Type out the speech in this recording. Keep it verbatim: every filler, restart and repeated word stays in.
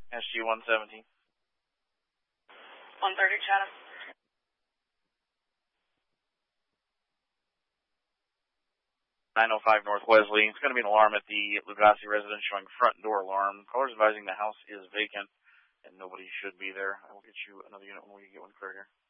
S G one seventeen. one thirty, Chatham. nine oh five North Wesley. It's going to be an alarm at the Lugassi residence showing front door alarm. Callers advising the house is vacant and nobody should be there. I will get you another unit when we get one cleared here.